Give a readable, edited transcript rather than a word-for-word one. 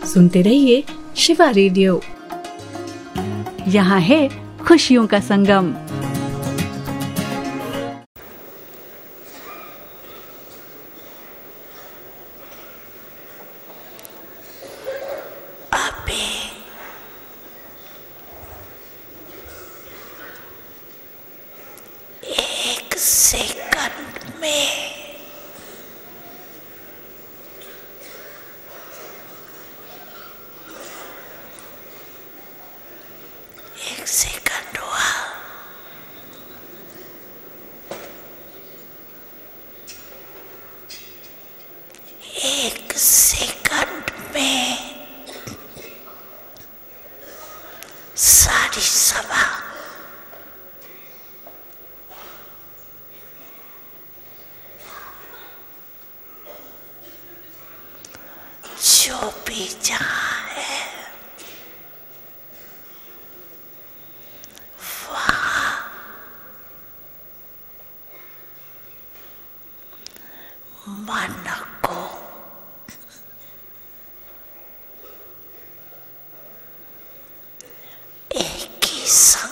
सुनते रहिए शिवा रेडियो। यहाँ है खुशियों का संगम। जो भी जहाँ है वहाँ मन को एक ही